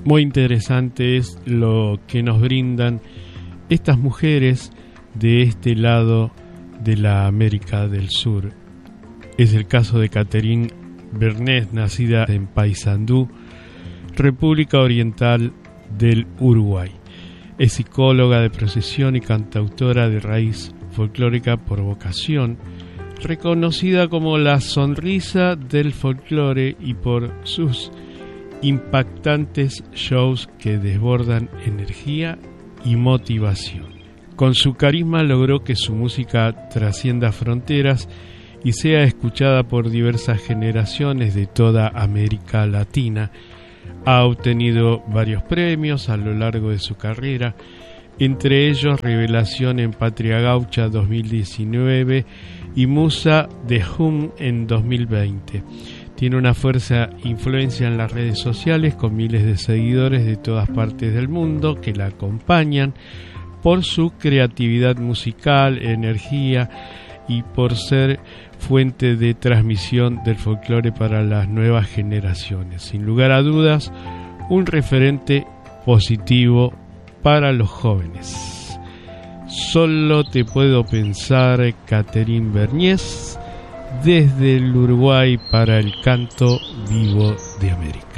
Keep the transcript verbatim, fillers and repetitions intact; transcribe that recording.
Muy interesante es lo que nos brindan estas mujeres de este lado de la América del Sur. Es el caso de Catherine Bernier, nacida en Paysandú, República Oriental del Uruguay. Es psicóloga de profesión y cantautora de raíz folclórica por vocación, reconocida como la sonrisa del folclore y por sus impactantes shows que desbordan energía y motivación. Con su carisma logró que su música trascienda fronteras y sea escuchada por diversas generaciones de toda América Latina. Ha obtenido varios premios a lo largo de su carrera, entre ellos Revelación en Patria Gaucha dos mil diecinueve y Musa de Hum en dos mil veinte. Tiene una fuerza influencia en las redes sociales con miles de seguidores de todas partes del mundo que la acompañan por su creatividad musical, energía y por ser fuente de transmisión del folclore para las nuevas generaciones. Sin lugar a dudas, un referente positivo para los jóvenes. Solo te puedo pensar, Catherine Bernier, desde el Uruguay para el canto vivo de América.